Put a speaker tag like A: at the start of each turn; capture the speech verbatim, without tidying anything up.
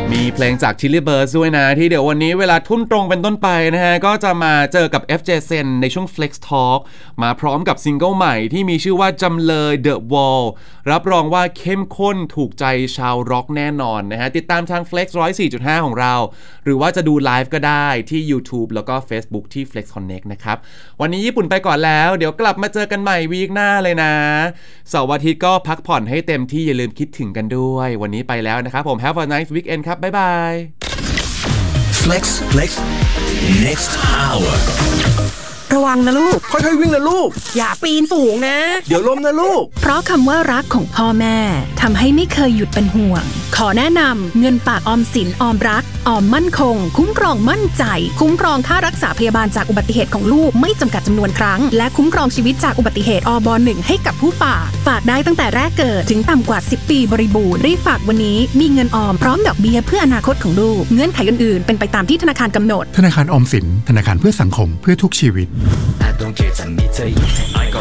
A: มีเพลงจาก Chili Birds ด้วยนะที่เดี๋ยววันนี้เวลาทุ่มตรงเป็นต้นไปนะฮะก็จะมาเจอกับ เอฟ เจ Sen ในช่วง Flex Talk มาพร้อมกับซิงเกิลใหม่ที่มีชื่อว่าจำเลย The Wall รับรองว่าเข้มข้นถูกใจชาวร็อกแน่นอนนะฮะติดตามทาง Flex หนึ่งร้อยสี่จุดห้า ของเราหรือว่าจะดูไลฟ์ก็ได้ที่ YouTube แล้วก็ Facebook ที่ Flex Connect นะครับวันนี้ญี่ปุ่นไปก่อนแล้วเดี๋ยวกลับมาเจอกันใหม่วีคหน้าเลยนะเสาร์อาทิตย์ก็พักผ่อนให้เต็มที่อย่าลืมคิดถึงกันด้วยวันนี้ไปแล้วนะครับผม Have a nice weekend ครับบ๊ายบาย
B: Flex Flex Next Hour
C: ระวังนะลูก
D: ค่อยๆวิ่งนะลูก
C: อย่าปีนสูงนะ
D: เดี๋ยวล้มนะลูก
E: เพราะคำว่ารักของพ่อแม่ทำให้ไม่เคยหยุดเป็นห่วงขอแนะนำเงินฝากออมสินออมรักออมมั่นคงคุ้มครองมั่นใจคุ้มครองค่ารักษาพยาบาลจากอุบัติเหตุของลูกไม่จำกัดจำนวนครั้งและคุ้มครองชีวิตจากอุบัติเหตุอบหนึ่งให้กับผู้ฝากฝากได้ตั้งแต่แรกเกิดถึงต่ำกว่าสิบปีบริบูรณ์รีบฝากวันนี้มีเงินออมพร้อมดอกเบี้ยเพื่ออนาคตของลูกเงื่อนไขอื่นๆเป็นไปตามที่ธนาคารกำหนด
F: ธนาคารออมสินธนาคารเพื่อสังคมเพื่อทุกชีวิต